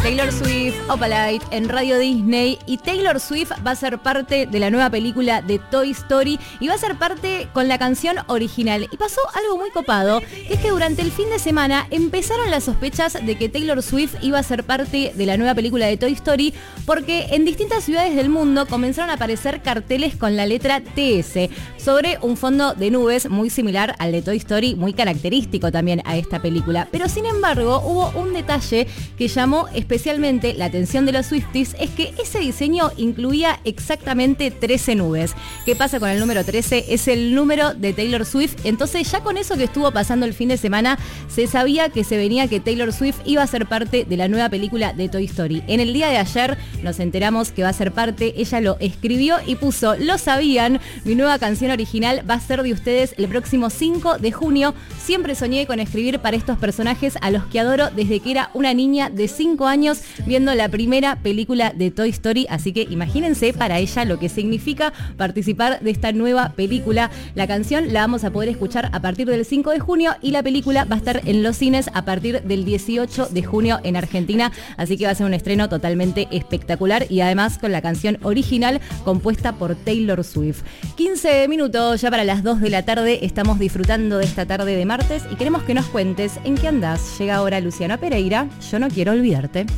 Taylor Swift, Opalite en Radio Disney, y Taylor Swift va a ser parte de la nueva película de Toy Story y va a ser parte con la canción original. Y pasó algo muy copado, que es que durante el fin de semana empezaron las sospechas de que Taylor Swift iba a ser parte de la nueva película de Toy Story, porque en distintas ciudades del mundo comenzaron a aparecer carteles con la letra TS sobre un fondo de nubes muy similar al de Toy Story, muy característico también a esta película. Pero sin embargo hubo un detalle que llamó especialmente la atención de los Swifties, es que ese diseño incluía exactamente 13 nubes. ¿Qué pasa con el número 13? Es el número de Taylor Swift. Entonces ya con eso que estuvo pasando el fin de semana, se sabía que se venía que Taylor Swift iba a ser parte de la nueva película de Toy Story. En el día de ayer nos enteramos que va a ser parte, ella lo escribió y puso: lo sabían, mi nueva canción original va a ser de ustedes el próximo 5 de junio. Siempre soñé con escribir para estos personajes a los que adoro desde que era una niña de 5 años viendo la primera película de Toy Story, así que imagínense para ella lo que significa participar de esta nueva película. La canción la vamos a poder escuchar a partir del 5 de junio y la película va a estar en los cines a partir del 18 de junio en Argentina, así que va a ser un estreno totalmente espectacular y además con la canción original compuesta por Taylor Swift. 15 minutos ya para las 2 de la tarde, estamos disfrutando de esta tarde de martes y queremos que nos cuentes en qué andás. Llega ahora Luciano Pereira, Yo no quiero olvidarte.